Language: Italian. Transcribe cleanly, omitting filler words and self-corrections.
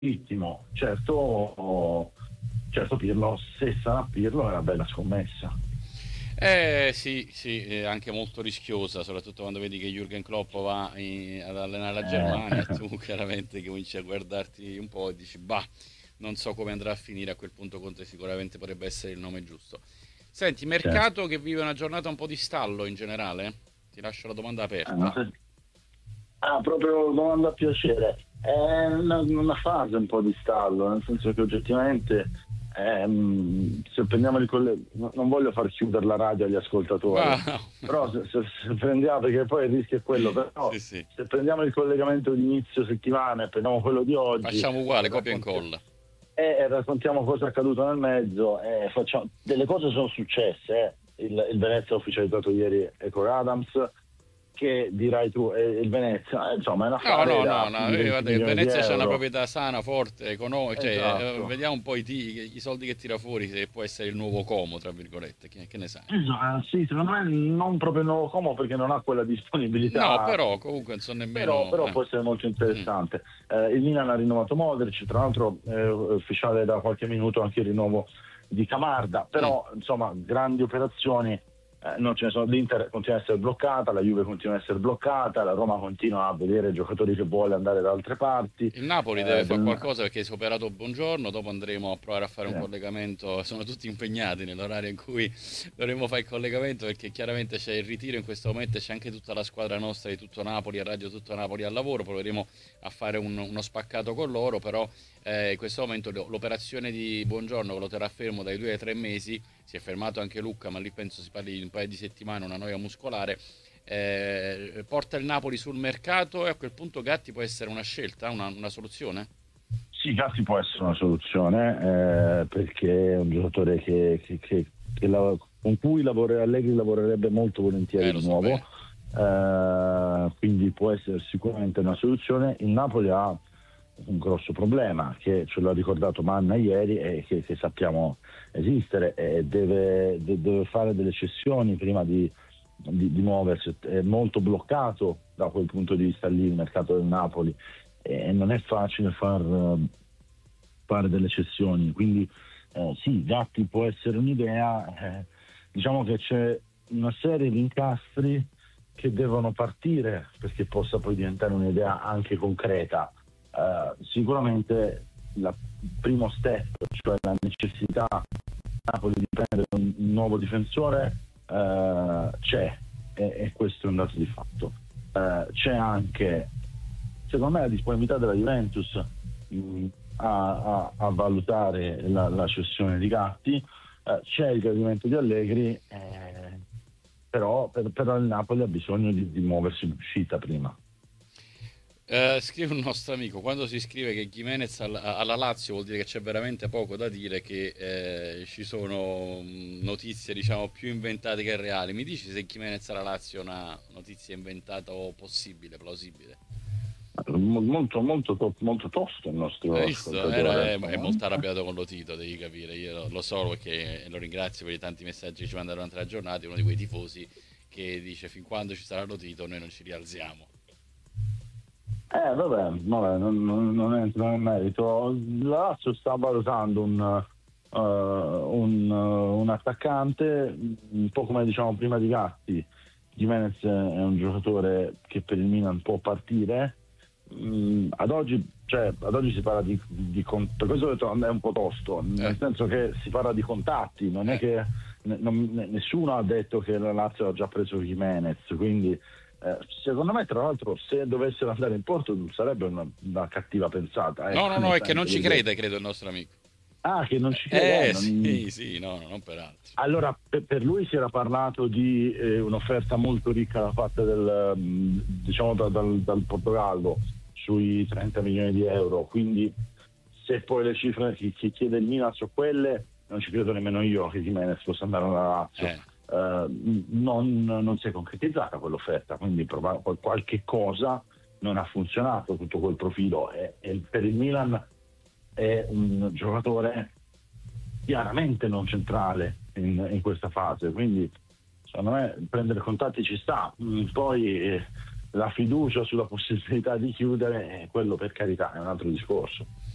legittimo. Certo Pirlo, se sarà Pirlo, è una bella scommessa. Sì, sì, è anche molto rischiosa, soprattutto quando vedi che Jürgen Klopp va ad allenare la Eh, Germania e tu chiaramente cominci a guardarti un po' e dici, bah, non so come andrà a finire. A quel punto Conte sicuramente potrebbe essere il nome giusto. Senti, sì. mercato che vive una giornata un po' di stallo in generale? Ti lascio la domanda Ma aperta. proprio domanda a piacere. È una fase un po' di stallo, nel senso che oggettivamente, se prendiamo non voglio far chiudere la radio agli Va, ascoltatori, no. però se prendiamo, perché poi il rischio è quello, però Sì, sì, se prendiamo il collegamento di inizio settimana e prendiamo quello di oggi facciamo uguale, e copia e raccontiamo, incolla. raccontiamo cosa è accaduto nel mezzo, delle cose sono successe. Il Venezia ha ufficializzato ieri Eco Adams, che dirai tu, il Venezia, insomma è un No, affare no, no, da più no. di 20 Guarda, milioni di Venezia c'è una euro. proprietà sana, forte, economica, cioè, Esatto. vediamo un po' i soldi che tira fuori, se può essere il nuovo Como, tra virgolette, che ne sai? Sì, secondo me non proprio il nuovo Como perché non ha quella No, disponibilità, però comunque non so però, nemmeno... però può essere molto Mm. interessante. Il Milan ha rinnovato Modric, tra l'altro è ufficiale da qualche minuto anche il rinnovo di Camarda, Mm. però insomma grandi operazioni non ce ne sono. L'Inter continua a essere bloccata, la Juve continua a essere bloccata, la Roma continua a vedere giocatori che vuole andare da altre parti. Il Napoli deve fare qualcosa perché si è operato Buongiorno, dopo andremo a provare a fare un Sì. collegamento, sono tutti impegnati nell'orario in cui dovremo fare il collegamento perché chiaramente c'è il ritiro in questo momento e c'è anche tutta la squadra nostra di Tutto Napoli, a Radio Tutto Napoli al lavoro, proveremo a fare uno spaccato con loro, però in questo momento l'operazione di Buongiorno che lo terrà fermo dai 2 ai 3 mesi, si è fermato anche Lucca ma lì penso si parli di un paio di settimane, una noia muscolare, porta il Napoli sul mercato e a quel punto Gatti può essere una scelta, una soluzione? Sì, Gatti può essere una soluzione perché è un giocatore con cui Allegri lavorerebbe molto volentieri Lo di so nuovo, bene. quindi può essere sicuramente una soluzione. Il Napoli ha un grosso problema che ce l'ha ricordato Manna ieri e che sappiamo esistere, e deve fare delle cessioni prima di muoversi. È molto bloccato da quel punto di vista lì il mercato del Napoli e non è facile fare delle cessioni, quindi sì, Gatti può essere un'idea. Diciamo che c'è una serie di incastri che devono partire perché possa poi diventare un'idea anche concreta. Sicuramente il primo step, cioè la necessità Napoli di prendere un nuovo difensore, c'è, e questo è un dato di fatto. C'è anche, secondo me, la disponibilità della Juventus a valutare la cessione di Gatti. C'è il gradimento di Allegri, però il Napoli ha bisogno di muoversi in uscita prima. Scrive un nostro amico, quando si scrive che Gimenez alla Lazio vuol dire che c'è veramente poco da dire, che ci sono notizie diciamo più inventate che reali. Mi dici se Gimenez alla Lazio è una notizia inventata o possibile, plausibile? Molto, molto, molto tosto il Hai nostro visto? ascoltatore, È insomma. molto arrabbiato con Lotito, devi capire. Io lo so perché lo ringrazio per i tanti messaggi che ci manda durante la giornata. È uno di quei tifosi che dice fin quando ci sarà Lotito noi non ci rialziamo. Vabbè, non entro nel merito. La Lazio sta valutando un attaccante, un po' come diciamo prima di Gatti. Gimenez è un giocatore che per il Milan può partire. Ad oggi si parla per questo ho detto è un po' tosto, Eh, nel senso che si parla di contatti, non è eh. che nessuno ha detto che la Lazio ha già preso Gimenez, quindi secondo me, tra l'altro, se dovessero andare in porto sarebbe una cattiva pensata, No, no, ecco, no, nel è che non senso ci perché crede, credo il nostro amico. che non ci crede. Sì, sì, no, no, non per altro. Allora, per lui si era parlato di un'offerta molto ricca da parte diciamo dal Portogallo sui 30 milioni di euro, quindi se poi le cifre che chiede il Milan sono quelle, non ci credo nemmeno io che Gimenez possa andare alla Lazio. Eh. Non si è concretizzata quell'offerta, quindi qualche cosa non ha funzionato, tutto quel profilo, e per il Milan è un giocatore chiaramente non centrale in questa fase, quindi secondo me prendere contatti ci sta. Poi la fiducia sulla possibilità di chiudere, quello per carità è un altro discorso.